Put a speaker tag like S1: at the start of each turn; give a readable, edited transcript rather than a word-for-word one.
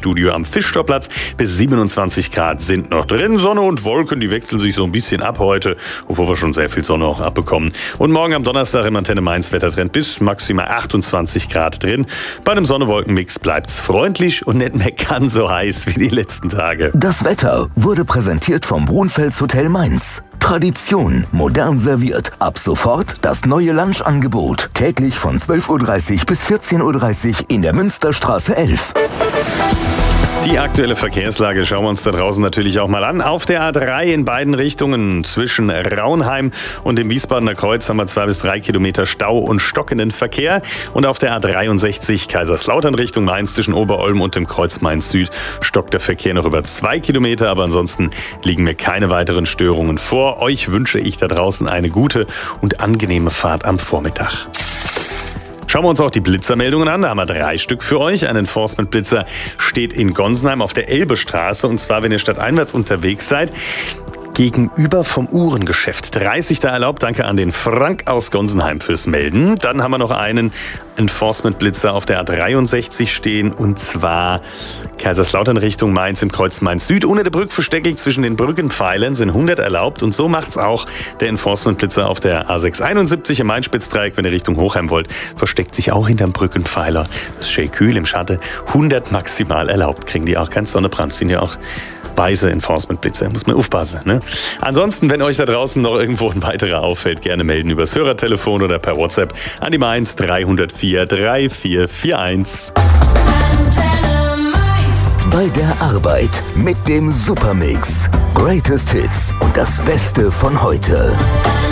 S1: Studio am Fischtorplatz. Bis 27 Grad sind noch drin. Sonne und Wolken, die wechseln sich so ein bisschen ab heute, obwohl wir schon sehr viel Sonne auch abbekommen. Und morgen am Donnerstag im Antenne Mainz Wettertrend bis maximal 28 Grad drin. Bei einem Sonne-Wolken-Mix bleibt's freundlich und nicht mehr ganz so heiß wie die letzten Tage.
S2: Das Wetter wurde präsentiert vom Brunfels Hotel Mainz. Tradition modern serviert. Ab sofort das neue Lunchangebot. Täglich von 12.30 Uhr bis 14.30 Uhr in der Münsterstraße 11.
S1: Die aktuelle Verkehrslage schauen wir uns da draußen natürlich auch mal an. Auf der A3 in beiden Richtungen zwischen Raunheim und dem Wiesbadener Kreuz haben wir 2 bis 3 Kilometer Stau und stockenden Verkehr. Und auf der A63 Kaiserslautern Richtung Mainz zwischen Oberolm und dem Kreuz Mainz Süd stockt der Verkehr noch über 2 Kilometer. Aber ansonsten liegen mir keine weiteren Störungen vor. Euch wünsche ich da draußen eine gute und angenehme Fahrt am Vormittag. Schauen wir uns auch die Blitzermeldungen an. Da haben wir 3 Stück für euch. Ein Enforcement-Blitzer steht in Gonsenheim auf der Elbestraße. Und zwar, wenn ihr stadteinwärts unterwegs seid, gegenüber vom Uhrengeschäft. 30 da erlaubt. Danke an den Frank aus Gonsenheim fürs Melden. Dann haben wir noch einen Enforcement-Blitzer auf der A63 stehen. Und zwar Kaiserslautern Richtung Mainz im Kreuz Mainz Süd. Unter der Brücke versteckelt zwischen den Brückenpfeilern sind 100 erlaubt. Und so macht's auch der Enforcement-Blitzer auf der A671 im Main-Spitzdreieck. Wenn ihr Richtung Hochheim wollt, versteckt sich auch hinterm Brückenpfeiler. Das ist schön kühl im Schatten. 100 maximal erlaubt. Kriegen die auch keinen Sonnenbrand. Sind ja auch weiße Enforcement-Blitzer. Muss man aufpassen. Ne? Ansonsten, wenn euch da draußen noch irgendwo ein weiterer auffällt, gerne melden übers Hörertelefon oder per WhatsApp an die Mainz 304 3441.
S2: Bei der Arbeit mit dem Supermix. Greatest Hits und das Beste von heute.